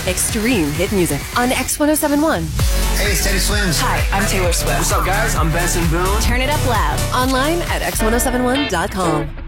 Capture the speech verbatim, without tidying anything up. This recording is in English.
Extreme hit music on X one oh seven point one. Hey, it's Teddy Swims. Hi, I'm Taylor Swift. What's up, guys? I'm Benson Boone. Turn it up loud. Online at x ten seventy-one dot com.